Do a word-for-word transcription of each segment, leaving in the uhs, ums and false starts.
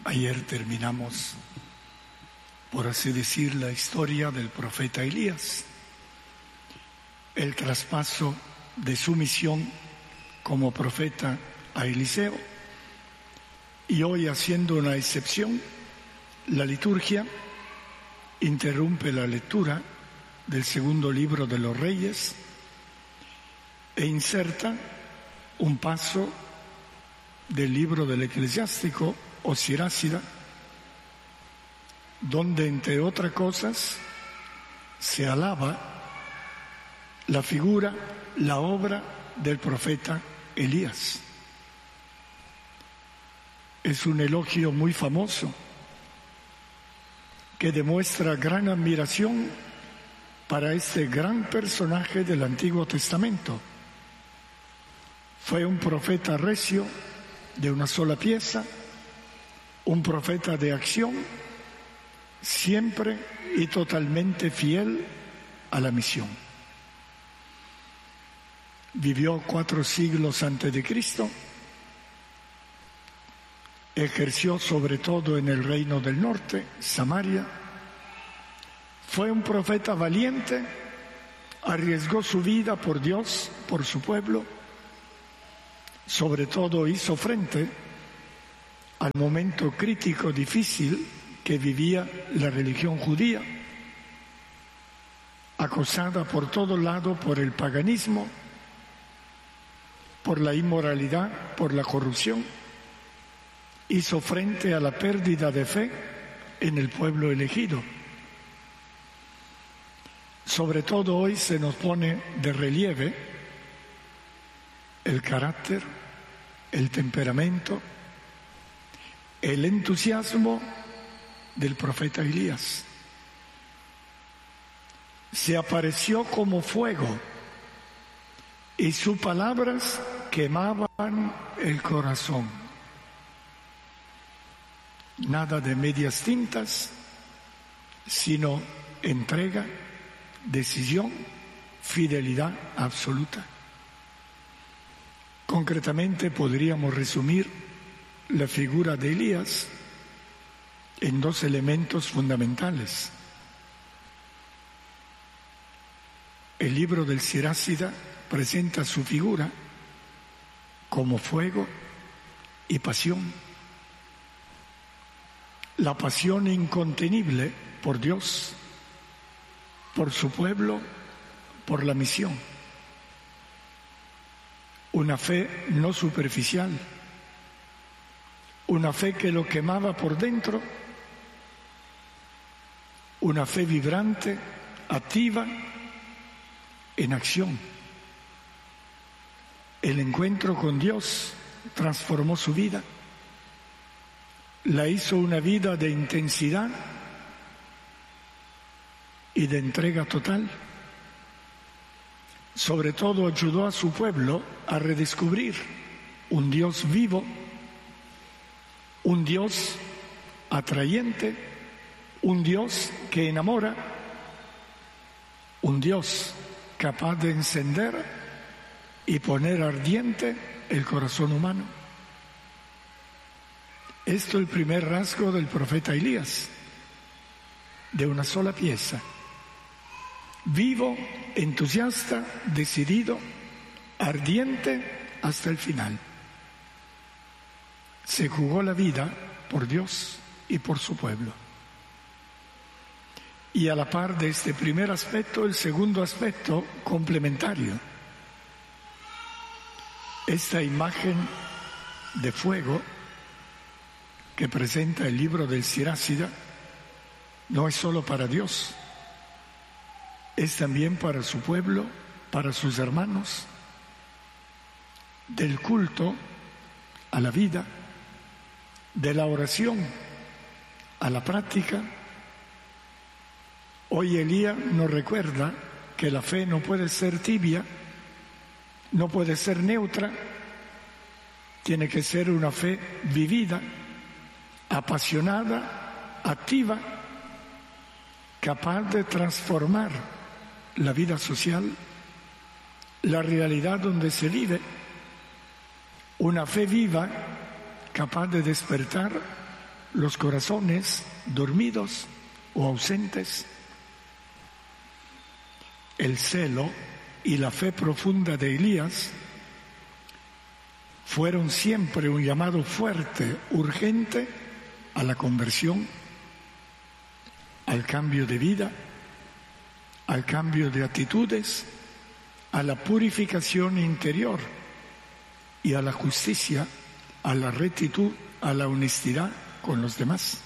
Ayer terminamos, por así decir, la historia del profeta Elías, el traspaso de su misión como profeta a Eliseo, y hoy, haciendo una excepción, la liturgia interrumpe la lectura del segundo libro de los Reyes e inserta un paso del libro del Eclesiástico o Sirásida, donde, entre otras cosas, se alaba la figura, la obra del profeta Elías. Es un elogio muy famoso que demuestra gran admiración para este gran personaje del Antiguo Testamento. Fue un profeta recio, de una sola pieza, un profeta de acción, siempre y totalmente fiel a la misión. Vivió cuatro siglos antes de Cristo, ejerció sobre todo en el reino del norte, Samaria. Fue un profeta valiente, arriesgó su vida por Dios, por su pueblo. Sobre todo hizo frente al momento crítico, difícil que vivía la religión judía, acosada por todo lado por el paganismo, por la inmoralidad, por la corrupción. Hizo frente a la pérdida de fe en el pueblo elegido. Sobre todo hoy se nos pone de relieve el carácter, el temperamento, el entusiasmo del profeta Elías. Se apareció como fuego y sus palabras quemaban el corazón. Nada de medias tintas, sino entrega, decisión, fidelidad absoluta. Concretamente podríamos resumir la figura de Elías en dos elementos fundamentales. El libro del Sirásida presenta su figura como fuego y pasión. La pasión incontenible por Dios, por su pueblo, por la misión. Una fe no superficial, una fe que lo quemaba por dentro, una fe vibrante, activa, en acción. El encuentro con Dios transformó su vida, la hizo una vida de intensidad y de entrega total. Sobre todo ayudó a su pueblo a redescubrir un Dios vivo, un Dios atrayente, un Dios que enamora, un Dios capaz de encender y poner ardiente el corazón humano. Esto es el primer rasgo del profeta Elías, de una sola pieza. Vivo, entusiasta, decidido, ardiente hasta el final. Se jugó la vida por Dios y por su pueblo. Y a la par de este primer aspecto, el segundo aspecto complementario. Esta imagen de fuego que presenta el libro del Sirásida no es solo para Dios, es también para su pueblo, para sus hermanos, del culto a la vida, de la oración a la práctica. Hoy Elías nos recuerda que la fe no puede ser tibia, no puede ser neutra, tiene que ser una fe vivida, apasionada, activa, capaz de transformar la vida social, la realidad donde se vive, una fe viva capaz de despertar los corazones dormidos o ausentes. El celo y la fe profunda de Elías fueron siempre un llamado fuerte, urgente, a la conversión, al cambio de vida, al cambio de actitudes, a la purificación interior y a la justicia, a la rectitud, a la honestidad con los demás.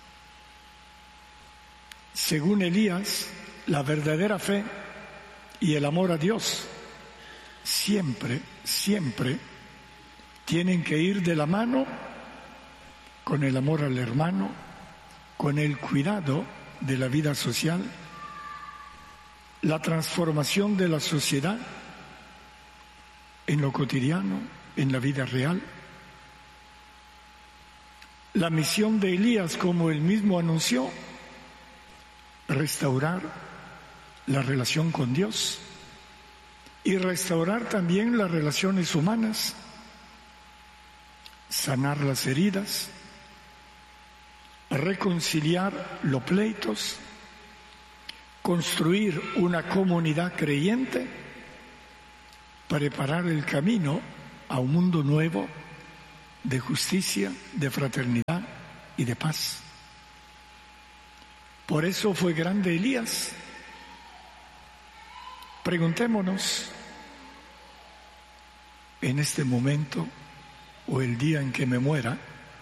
Según Elías, la verdadera fe y el amor a Dios siempre, siempre tienen que ir de la mano con el amor al hermano, con el cuidado de la vida social, la transformación de la sociedad en lo cotidiano, en la vida real. La misión de Elías, como él mismo anunció, restaurar la relación con Dios y restaurar también las relaciones humanas, sanar las heridas, reconciliar los pleitos, construir una comunidad creyente, preparar el camino a un mundo nuevo de justicia, de fraternidad y de paz. Por eso fue grande Elías. Preguntémonos, en este momento o el día en que me muera,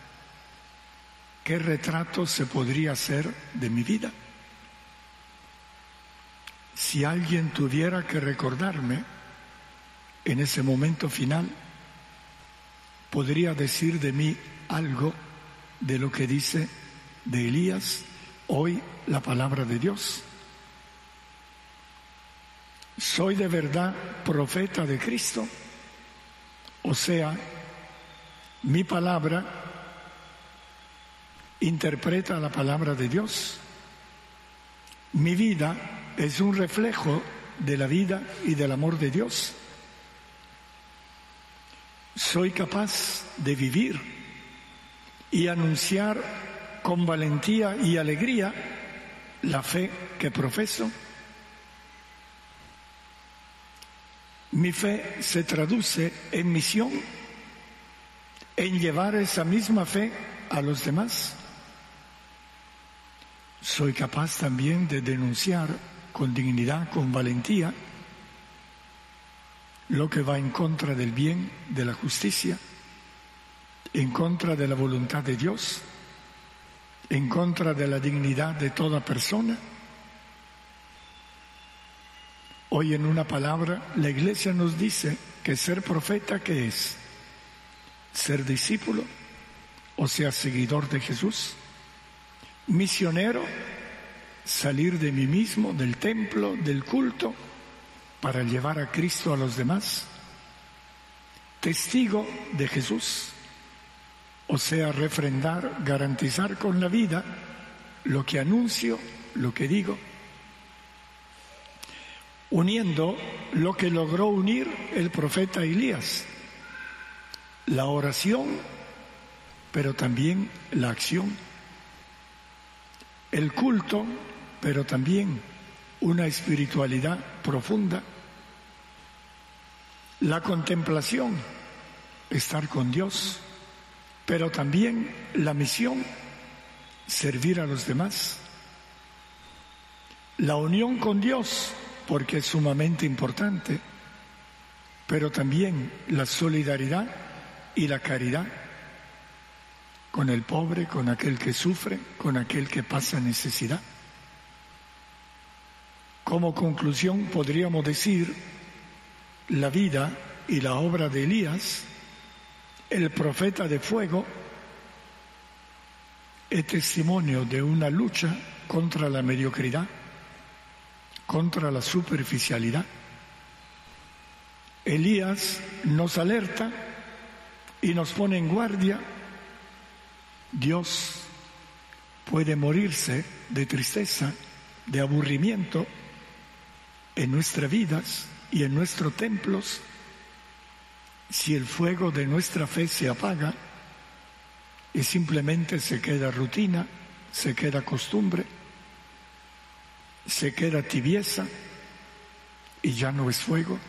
¿qué retrato se podría hacer de mi vida? Si alguien tuviera que recordarme en ese momento final, podría decir de mí algo de lo que dice de Elías hoy la palabra de Dios. ¿Soy de verdad profeta de Cristo? O sea, mi palabra interpreta la palabra de Dios. Mi vida es un reflejo de la vida y del amor de Dios. Soy capaz de vivir y anunciar con valentía y alegría la fe que profeso. Mi fe se traduce en misión, en llevar esa misma fe a los demás. Soy capaz también de denunciar con dignidad, con valentía, lo que va en contra del bien, de la justicia, en contra de la voluntad de Dios, en contra de la dignidad de toda persona. Hoy en una palabra la Iglesia nos dice que ser profeta, ¿qué es? Ser discípulo, o sea, seguidor de Jesús. Misionero, salir de mí mismo, del templo, del culto, para llevar a Cristo a los demás. Testigo de Jesús, o sea, refrendar, garantizar con la vida lo que anuncio, lo que digo, uniendo lo que logró unir el profeta Elías, la oración, pero también la acción, el culto, pero también una espiritualidad profunda, la contemplación, estar con Dios, pero también la misión, servir a los demás, la unión con Dios, porque es sumamente importante, pero también la solidaridad y la caridad con el pobre, con aquel que sufre, con aquel que pasa necesidad. Como conclusión podríamos decir, la vida y la obra de Elías, el profeta de fuego, es testimonio de una lucha contra la mediocridad, contra la superficialidad. Elías nos alerta y nos pone en guardia. Dios puede morirse de tristeza, de aburrimiento en nuestras vidas y en nuestros templos si el fuego de nuestra fe se apaga y simplemente se queda rutina, se queda costumbre, se queda tibieza y ya no es fuego.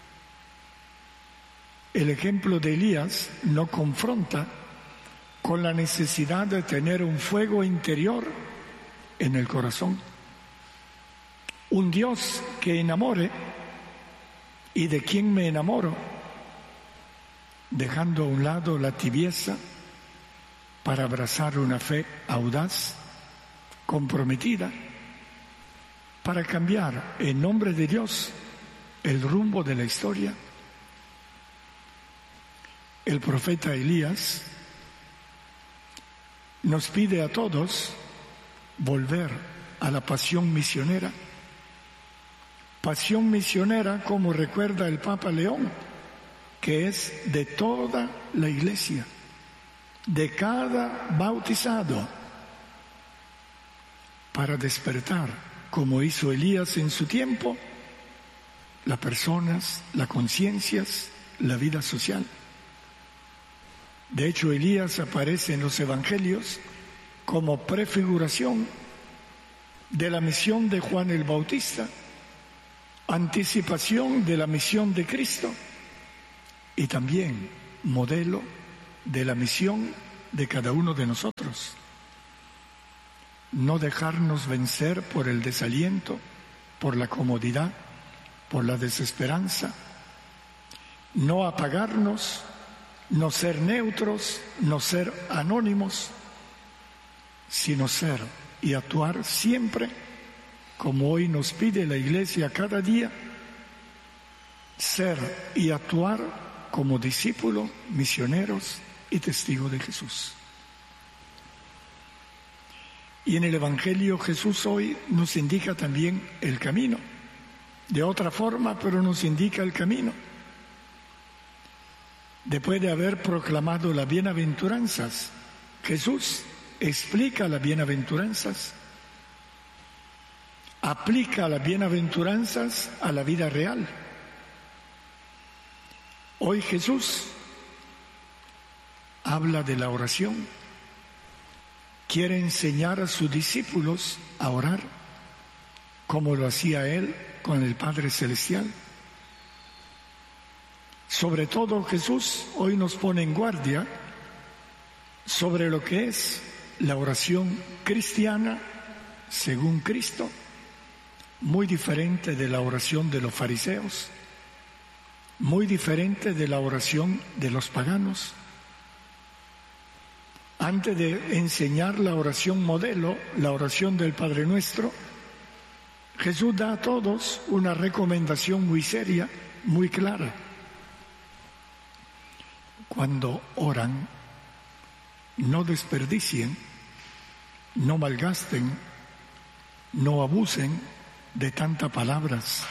El ejemplo de Elías no confronta con la necesidad de tener un fuego interior en el corazón. Un Dios que enamore, y de quien me enamoro, dejando a un lado la tibieza para abrazar una fe audaz, comprometida, para cambiar en nombre de Dios el rumbo de la historia. El profeta Elías nos pide a todos volver a la pasión misionera. Pasión misionera, como recuerda el Papa León, que es de toda la Iglesia, de cada bautizado, para despertar, como hizo Elías en su tiempo, las personas, las conciencias, la vida social. De hecho, Elías aparece en los Evangelios como prefiguración de la misión de Juan el Bautista, anticipación de la misión de Cristo y también modelo de la misión de cada uno de nosotros. No dejarnos vencer por el desaliento, por la comodidad, por la desesperanza, no apagarnos, no ser neutros, no ser anónimos, sino ser y actuar siempre como hoy nos pide la Iglesia cada día, ser y actuar como discípulos, misioneros y testigos de Jesús. Y en el Evangelio Jesús hoy nos indica también el camino, de otra forma, pero nos indica el camino. Después de haber proclamado las bienaventuranzas, Jesús explica las bienaventuranzas, aplica las bienaventuranzas a la vida real. Hoy Jesús habla de la oración, quiere enseñar a sus discípulos a orar, como lo hacía Él con el Padre Celestial. Sobre todo Jesús hoy nos pone en guardia sobre lo que es la oración cristiana según Cristo, muy diferente de la oración de los fariseos, muy diferente de la oración de los paganos. Antes de enseñar la oración modelo, la oración del Padre Nuestro, Jesús da a todos una recomendación muy seria, muy clara. Cuando oran, no desperdicien, no malgasten, no abusen de tantas palabras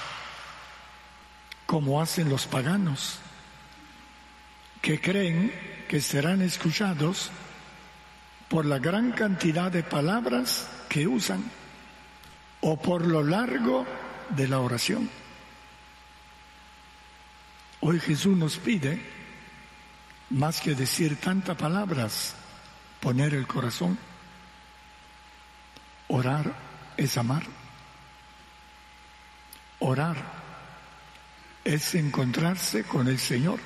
como hacen los paganos, que creen que serán escuchados por la gran cantidad de palabras que usan o por lo largo de la oración. Hoy Jesús nos pide, más que decir tantas palabras, poner el corazón. Orar es amar. Orar es encontrarse con el Señor.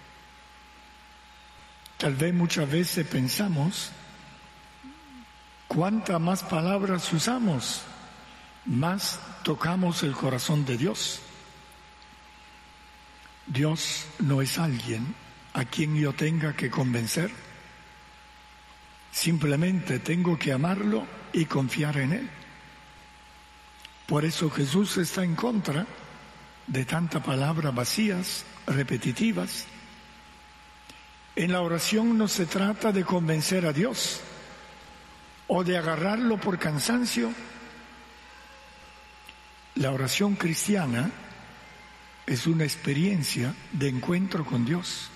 Tal vez muchas veces pensamos, cuantas más palabras usamos, más tocamos el corazón de Dios. Dios no es alguien a quien yo tenga que convencer. Simplemente tengo que amarlo y confiar en Él. Por eso Jesús está en contra de tantas palabras vacías, repetitivas. En la oración no se trata de convencer a Dios o de agarrarlo por cansancio. La oración cristiana es una experiencia de encuentro con Dios.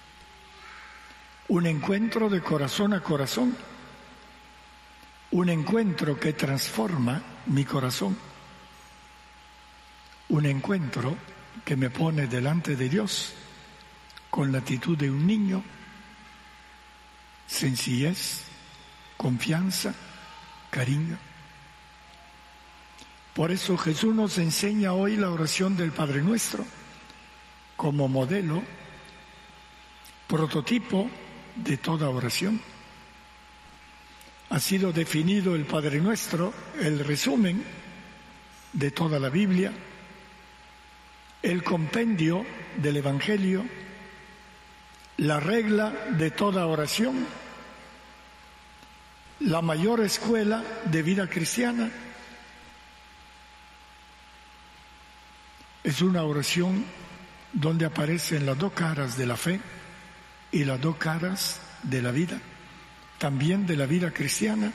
Un encuentro de corazón a corazón, un encuentro que transforma mi corazón, un encuentro que me pone delante de Dios con la actitud de un niño, sencillez, confianza, cariño. Por eso Jesús nos enseña hoy la oración del Padre Nuestro como modelo, prototipo de toda oración. Ha sido definido el Padre Nuestro, el resumen de toda la Biblia, el compendio del Evangelio, la regla de toda oración, la mayor escuela de vida cristiana. Es una oración donde aparecen las dos caras de la fe y las dos caras de la vida, también de la vida cristiana,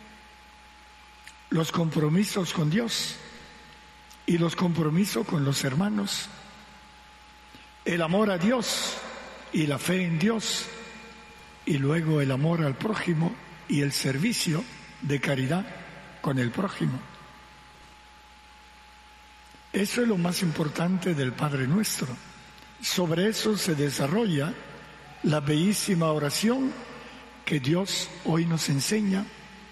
los compromisos con Dios y los compromisos con los hermanos, el amor a Dios y la fe en Dios, y luego el amor al prójimo y el servicio de caridad con el prójimo. Eso es lo más importante del Padre Nuestro. Sobre eso se desarrolla la bellísima oración que Dios hoy nos enseña.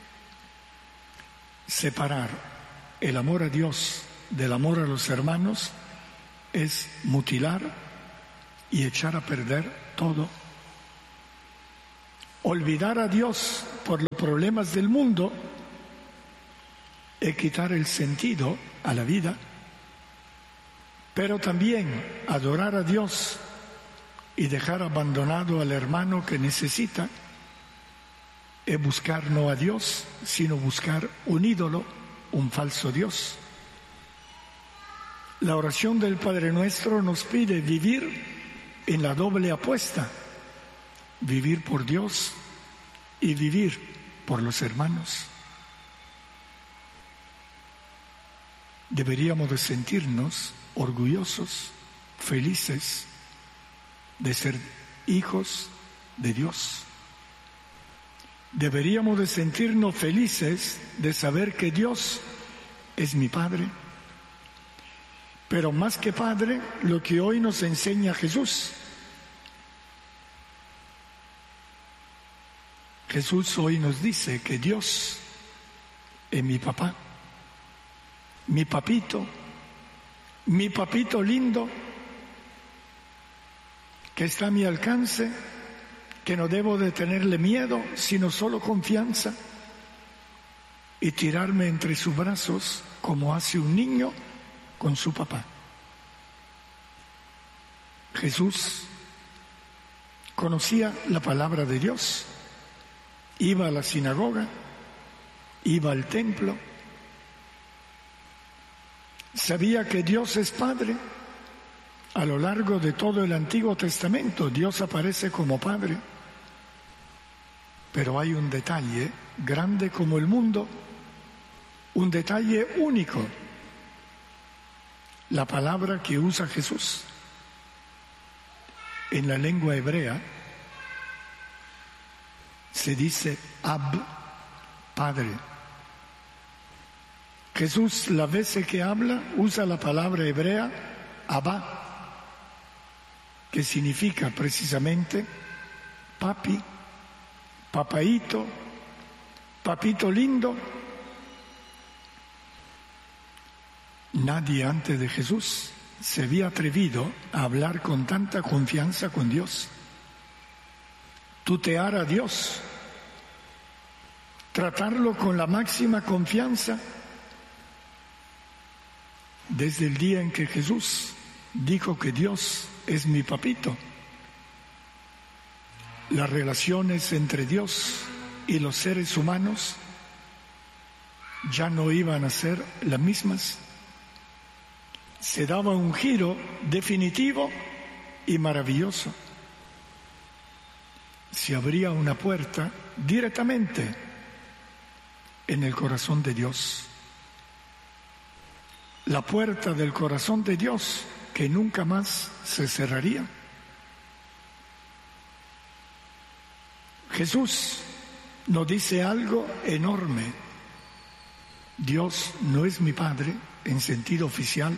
Separar el amor a Dios del amor a los hermanos es mutilar y echar a perder todo. Olvidar a Dios por los problemas del mundo es quitar el sentido a la vida. Pero también adorar a Dios y dejar abandonado al hermano que necesita es buscar no a Dios, sino buscar un ídolo, un falso Dios. La oración del Padre Nuestro nos pide vivir en la doble apuesta, vivir por Dios y vivir por los hermanos. Deberíamos de sentirnos orgullosos, felices de ser hijos de Dios. Deberíamos de sentirnos felices de saber que Dios es mi Padre. Pero más que Padre, lo que hoy nos enseña Jesús. Jesús hoy nos dice que Dios es mi papá, mi papito, mi papito lindo, que está a mi alcance, que no debo de tenerle miedo, sino solo confianza, y tirarme entre sus brazos como hace un niño con su papá. Jesús conocía la palabra de Dios, iba a la sinagoga, iba al templo, sabía que Dios es Padre. A lo largo de todo el Antiguo Testamento Dios aparece como Padre. Pero hay un detalle grande como el mundo, un detalle único. La palabra que usa Jesús en la lengua hebrea se dice Ab, Padre. Jesús, las veces que habla, usa la palabra hebrea Abba, que significa precisamente papi, papaíto, papito lindo. Nadie antes de Jesús se había atrevido a hablar con tanta confianza con Dios, tutear a Dios, tratarlo con la máxima confianza. Desde el día en que Jesús dijo que Dios es mi papito, las relaciones entre Dios y los seres humanos ya no iban a ser las mismas. Se daba un giro definitivo y maravilloso. Se abría una puerta directamente en el corazón de Dios. La puerta del corazón de Dios que nunca más se cerraría. Jesús nos dice algo enorme. Dios no es mi Padre en sentido oficial,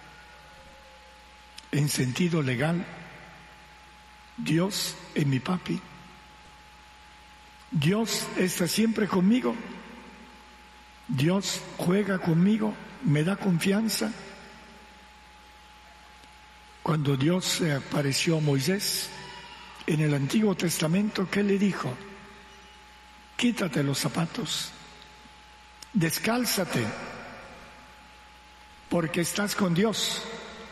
en sentido legal. Dios es mi papi. Dios está siempre conmigo. Dios juega conmigo, me da confianza. Cuando Dios se apareció a Moisés en el Antiguo Testamento, ¿qué le dijo? Quítate los zapatos, descálzate, porque estás con Dios.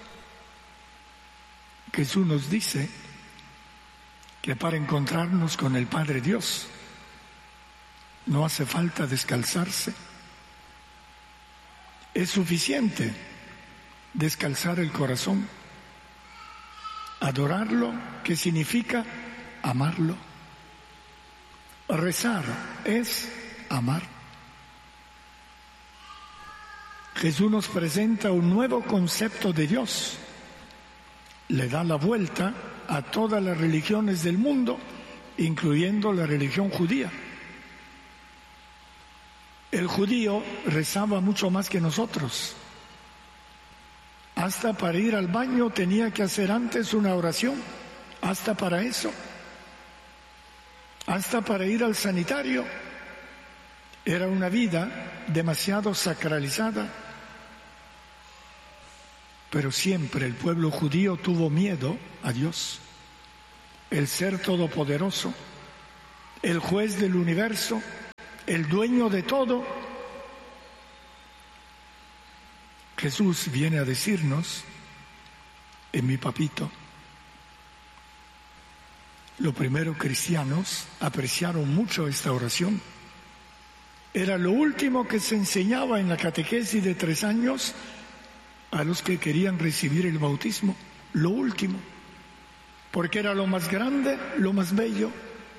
Jesús nos dice que para encontrarnos con el Padre Dios no hace falta descalzarse. Es suficiente descalzar el corazón, adorarlo, que significa amarlo. Rezar es amar. Jesús nos presenta un nuevo concepto de Dios. Le da la vuelta a todas las religiones del mundo, incluyendo la religión judía. El judío rezaba mucho más que nosotros. Hasta para ir al baño tenía que hacer antes una oración, hasta para eso. Hasta para ir al sanitario. Era una vida demasiado sacralizada. Pero siempre el pueblo judío tuvo miedo a Dios, el ser todopoderoso, el juez del universo, el dueño de todo. Jesús viene a decirnos, en mi papito, los primeros cristianos apreciaron mucho esta oración. Era lo último que se enseñaba en la catequesis de tres años a los que querían recibir el bautismo, lo último, porque era lo más grande, lo más bello.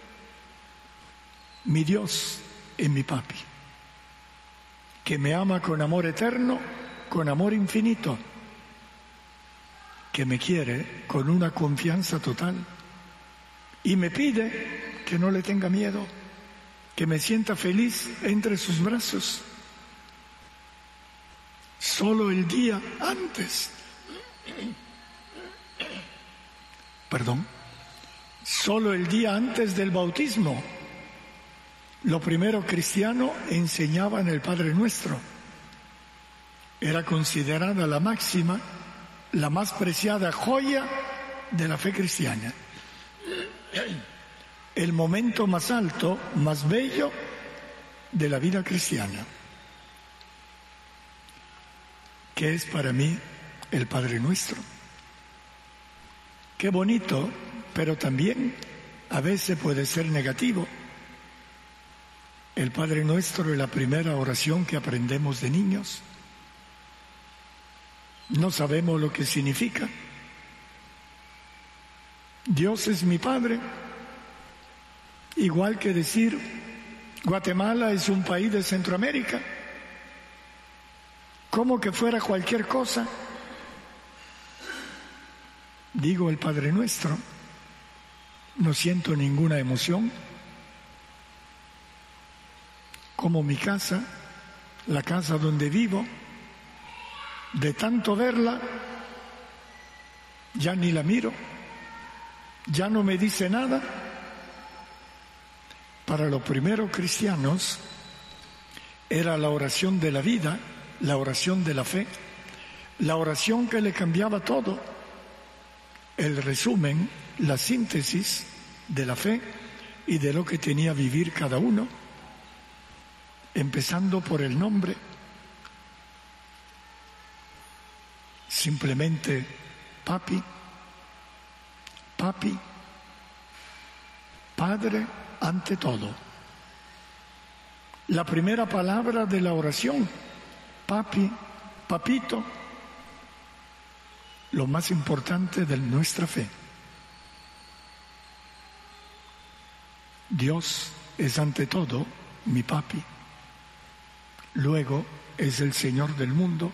Mi Dios es mi papi, que me ama con amor eterno, con amor infinito, que me quiere con una confianza total y me pide que no le tenga miedo, que me sienta feliz entre sus brazos. Solo el día antes, perdón, solo el día antes del bautismo, los primeros cristianos enseñaban el Padre Nuestro. Era considerada la máxima, la más preciada joya de la fe cristiana. El momento más alto, más bello de la vida cristiana, que es para mí el Padre Nuestro. Qué bonito, pero también a veces puede ser negativo. El Padre Nuestro es la primera oración que aprendemos de niños. No sabemos lo que significa. Dios es mi Padre, igual que decir Guatemala es un país de Centroamérica, como que fuera cualquier cosa. Digo el Padre Nuestro, no siento ninguna emoción, como mi casa, la casa donde vivo, de tanto verla, ya ni la miro, ya no me dice nada. Para los primeros cristianos era la oración de la vida, la oración de la fe, la oración que le cambiaba todo, el resumen, la síntesis de la fe y de lo que tenía que vivir cada uno, empezando por el nombre. Simplemente papi, papi, Padre ante todo. La primera palabra de la oración, papi, papito, lo más importante de nuestra fe. Dios es ante todo mi papi, luego es el Señor del mundo.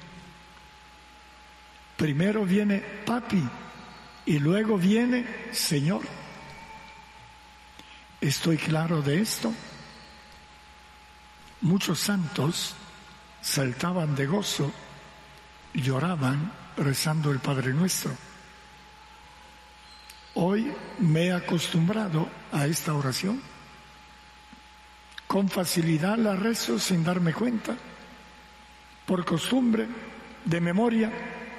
Primero viene papi y luego viene Señor. ¿Estoy claro de esto? Muchos santos saltaban de gozo, lloraban rezando el Padre Nuestro. Hoy me he acostumbrado a esta oración. Con facilidad la rezo sin darme cuenta, por costumbre, de memoria.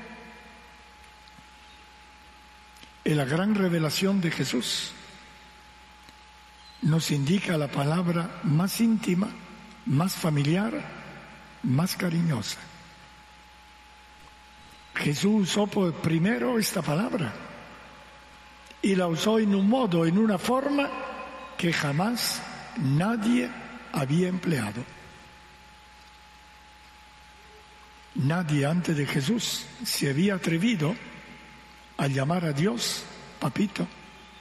En la gran revelación de Jesús nos indica la palabra más íntima, más familiar, más cariñosa. Jesús usó por primero esta palabra y la usó en un modo, en una forma que jamás nadie había empleado. Nadie antes de Jesús se había atrevido a llamar a Dios papito.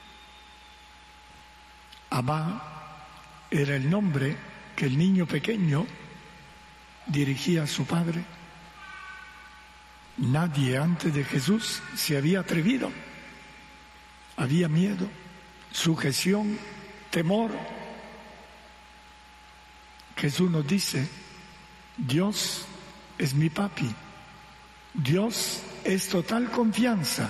Abba era el nombre que el niño pequeño dirigía a su padre. Nadie antes de Jesús se había atrevido. Había miedo, sujeción, temor. Jesús nos dice, Dios es mi papi. Dios es total confianza.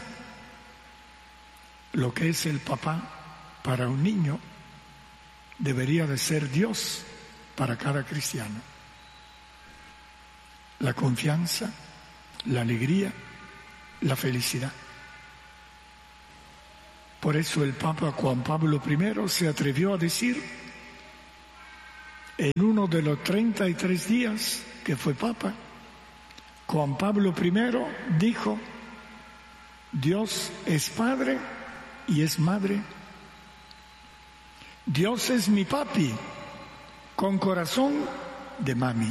Lo que es el papá para un niño debería de ser Dios para cada cristiano. La confianza, la alegría, la felicidad. Por eso el Papa Juan Pablo primero se atrevió a decir, en uno de los treinta y tres días que fue Papa, Juan Pablo primero dijo, Dios es Padre y es Madre. Dios es mi papi, con corazón de mami.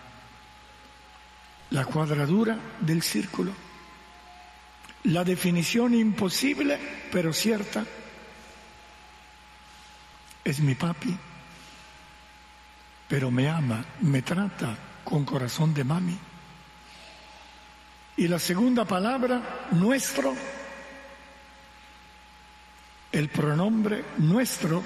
La cuadradura del círculo. La definición imposible, pero cierta. Es mi papi, pero me ama, me trata con corazón de mami. Y la segunda palabra, nuestro, el pronombre nuestro,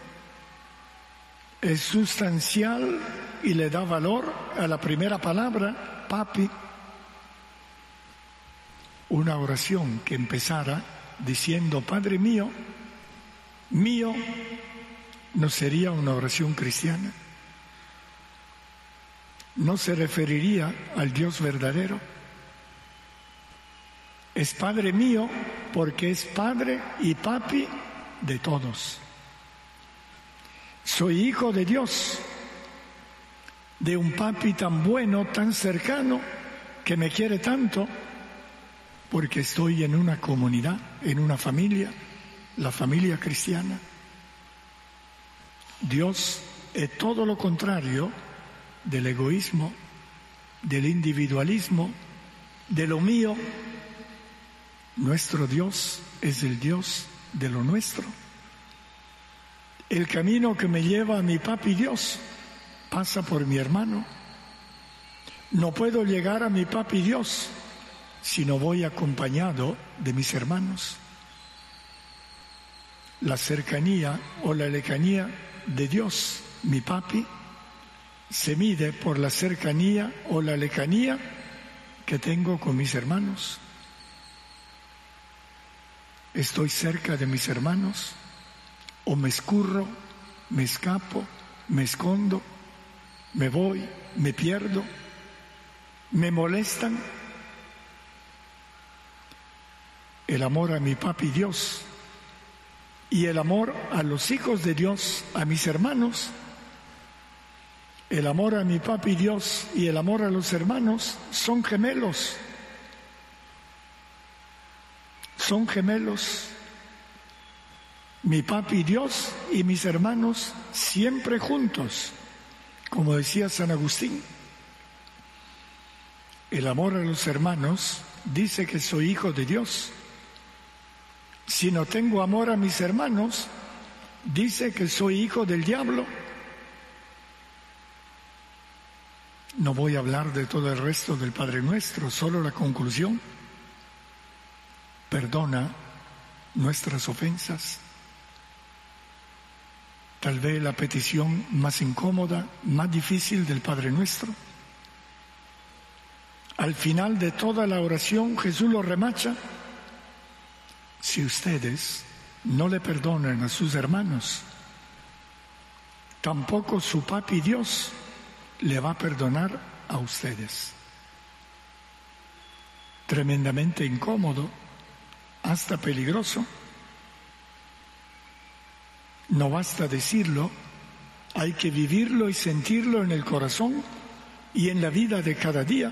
es sustancial y le da valor a la primera palabra, papi. Una oración que empezara diciendo Padre mío, mío, no sería una oración cristiana. No se referiría al Dios verdadero. Es Padre mío porque es Padre y papi de todos. Soy hijo de Dios, de un papi tan bueno, tan cercano, que me quiere tanto, porque estoy en una comunidad, en una familia, la familia cristiana. Dios es todo lo contrario del egoísmo, del individualismo, de lo mío. Nuestro Dios es el Dios de lo nuestro. El camino que me lleva a mi papi Dios pasa por mi hermano. No puedo llegar a mi papi Dios si no voy acompañado de mis hermanos. La cercanía o la lejanía de Dios, mi papi, se mide por la cercanía o la lejanía que tengo con mis hermanos. ¿Estoy cerca de mis hermanos? ¿O me escurro, me escapo, me escondo, me voy, me pierdo, me molestan? El amor a mi papi Dios y el amor a los hijos de Dios, a mis hermanos, el amor a mi papi Dios y el amor a los hermanos son gemelos. Son gemelos. Mi papi Dios y mis hermanos siempre juntos, como decía San Agustín. El amor a los hermanos dice que soy hijo de Dios. Si no tengo amor a mis hermanos, dice que soy hijo del diablo. No voy a hablar de todo el resto del Padre Nuestro, solo la conclusión. Perdona nuestras ofensas. Tal vez la petición más incómoda, más difícil del Padre Nuestro. Al final de toda la oración Jesús lo remacha. Si ustedes no le perdonan a sus hermanos, tampoco su papi Dios le va a perdonar a ustedes. Tremendamente incómodo, hasta peligroso. No basta decirlo, hay que vivirlo y sentirlo en el corazón y en la vida de cada día.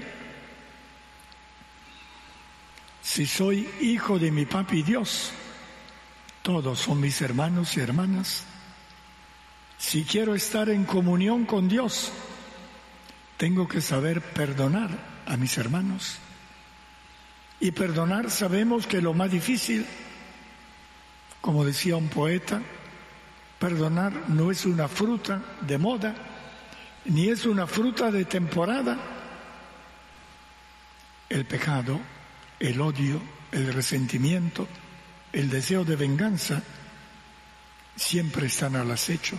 Si soy hijo de mi papi Dios, todos son mis hermanos y hermanas. Si quiero estar en comunión con Dios, tengo que saber perdonar a mis hermanos. Y perdonar sabemos que lo más difícil, como decía un poeta, perdonar no es una fruta de moda, ni es una fruta de temporada. El pecado, el odio, el resentimiento, el deseo de venganza, siempre están al acecho.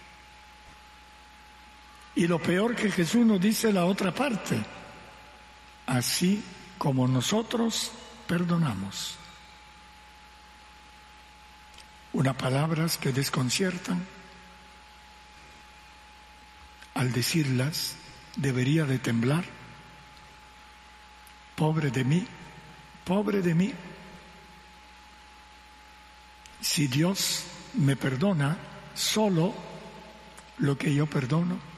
Y lo peor que Jesús nos dice la otra parte, así como nosotros perdonamos. Unas palabras que desconciertan. Al decirlas, debería de temblar. Pobre de mí, pobre de mí. Si Dios me perdona solo lo que yo perdono,